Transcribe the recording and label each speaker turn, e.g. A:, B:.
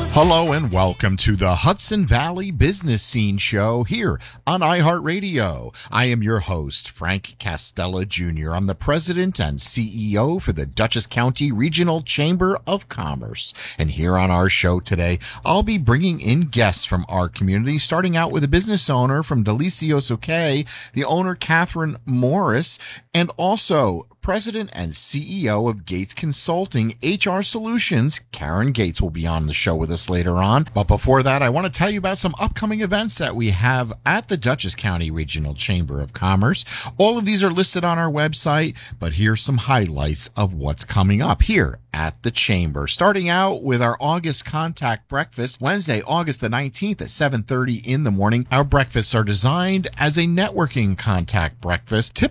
A: Hello and welcome to the Hudson Valley Business Scene Show here on iHeartRadio. I am your host, Frank Castella Jr. I'm the president and CEO for the Dutchess County Regional Chamber of Commerce. And here on our show today, I'll be bringing in guests from our community, starting out with a business owner from Delicioso K, the owner, Catherine Morris, and also President and CEO of Gates Consulting HR Solutions, Karen Gates, will be on the show with us later on. But before that, I want to tell you about some upcoming events that we have at the Dutchess County Regional Chamber of Commerce. All of these are listed on our website, but here's some highlights of what's coming up here at the Chamber. Starting out with our August Contact Breakfast, Wednesday, August the 19th at 7:30 in the morning. Our breakfasts are designed as a networking contact breakfast,